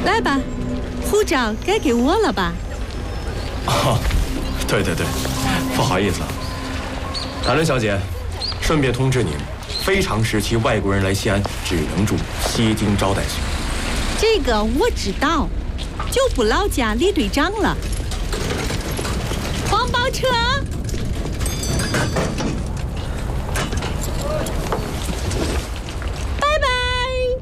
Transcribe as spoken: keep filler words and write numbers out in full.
来吧，护照该给我了吧？ 哦，对对对，不好意思啊。达伦小姐，顺便通知您，非常时期外国人来西安只能住西京招待所。 这个我知道，就不劳驾李队长了。黄包车。